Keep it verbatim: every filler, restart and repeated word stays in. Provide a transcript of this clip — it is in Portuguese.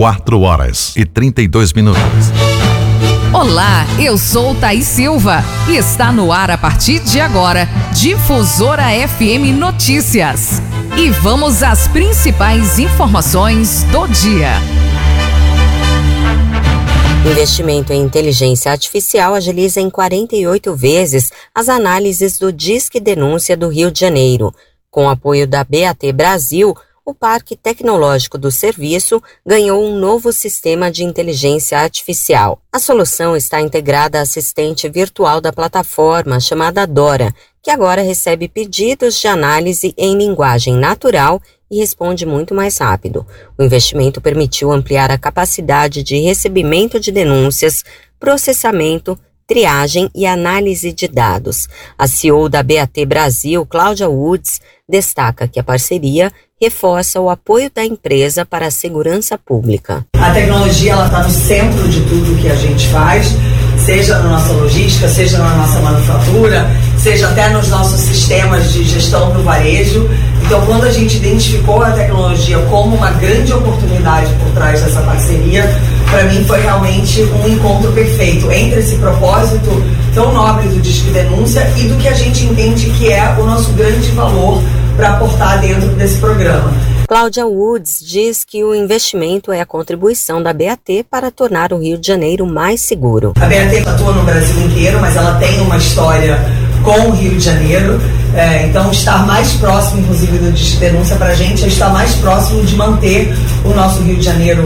quatro horas e trinta e dois minutos. Olá, eu sou Thaís Silva e está no ar a partir de agora, Difusora F M Notícias. E vamos às principais informações do dia. Investimento em inteligência artificial agiliza em quarenta e oito vezes as análises do Disque Denúncia do Rio de Janeiro. Com apoio da B A T Brasil, o Parque Tecnológico do Serviço ganhou um novo sistema de inteligência artificial. A solução está integrada à assistente virtual da plataforma, chamada Dora, que agora recebe pedidos de análise em linguagem natural e responde muito mais rápido. O investimento permitiu ampliar a capacidade de recebimento de denúncias, processamento, triagem e análise de dados. A C E O da B A T Brasil, Cláudia Woods, destaca que a parceria reforça o apoio da empresa para a segurança pública. A tecnologia está no centro de tudo que a gente faz, seja na nossa logística, seja na nossa manufatura, seja até nos nossos sistemas de gestão do varejo. Então, quando a gente identificou a tecnologia como uma grande oportunidade por trás dessa parceria, para mim foi realmente um encontro perfeito entre esse propósito tão nobre do Disque Denúncia e do que a gente entende que é o nosso grande valor para aportar dentro desse programa. Cláudia Woods diz que o investimento é a contribuição da B A T para tornar o Rio de Janeiro mais seguro. A B A T atua no Brasil inteiro, mas ela tem uma história com o Rio de Janeiro, é, então estar mais próximo, inclusive, do Disque Denúncia para a gente é estar mais próximo de manter o nosso Rio de Janeiro